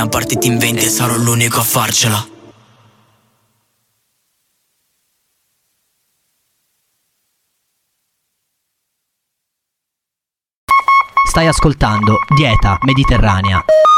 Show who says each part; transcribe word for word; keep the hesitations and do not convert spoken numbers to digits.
Speaker 1: partiti in venti e sarò l'unico a farcela.
Speaker 2: Stai ascoltando Dieta Mediterranea.